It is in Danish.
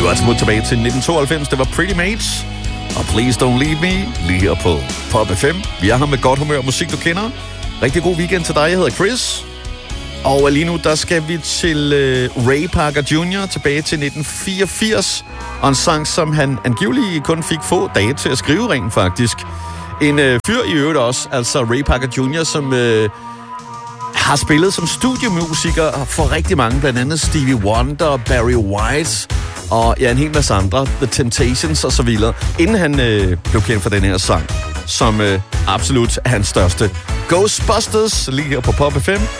Vi var smut tilbage til 1992. Det var Pretty Mates og Please Don't Leave Me lige her på Pop FM. Vi er her med godt humør og musik, du kender. Rigtig god weekend til dig. Jeg hedder Chris. Og lige nu, der skal vi til Ray Parker Jr. tilbage til 1984. Og en sang, som han angiveligt kun fik få dage til at skrive rent faktisk. En fyr i øvrigt også, altså Ray Parker Jr., som har spillet som studiemusiker for rigtig mange, blandt andet Stevie Wonder, Barry White og ja, en hel masse andre, The Temptations og så videre, inden han blev kendt for den her sang, som absolut er hans største. Ghostbusters, lige her på Pop FM.